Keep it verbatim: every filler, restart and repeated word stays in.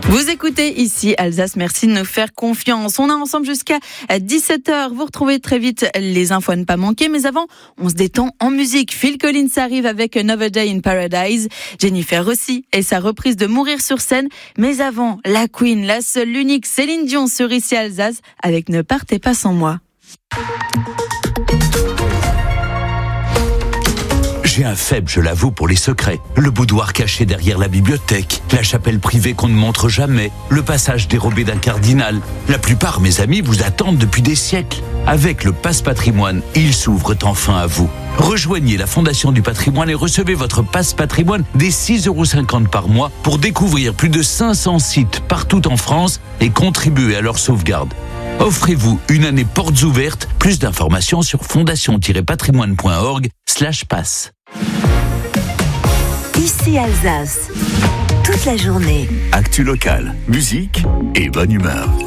Vous écoutez ici Alsace, merci de nous faire confiance. On est ensemble jusqu'à dix-sept heures. Vous retrouvez très vite les infos à ne pas manquer. Mais avant, on se détend en musique. Phil Collins arrive avec Another Day in Paradise. Jennifer aussi et sa reprise de Mourir sur scène. Mais avant, la Queen, la seule, l'unique Céline Dion sur ici Alsace avec Ne partez pas sans moi. J'ai un faible, je l'avoue, pour les secrets. Le boudoir caché derrière la bibliothèque, la chapelle privée qu'on ne montre jamais, le passage dérobé d'un cardinal. La plupart, mes amis, vous attendent depuis des siècles. Avec le Pass Patrimoine, ils s'ouvrent enfin à vous. Rejoignez la Fondation du Patrimoine et recevez votre Pass Patrimoine dès six euros cinquante par mois pour découvrir plus de cinq cents sites partout en France et contribuer à leur sauvegarde. Offrez-vous une année portes ouvertes. Plus d'informations sur fondation-patrimoine.org slash pass. Ici Alsace, toute la journée. Actu locale, musique et bonne humeur.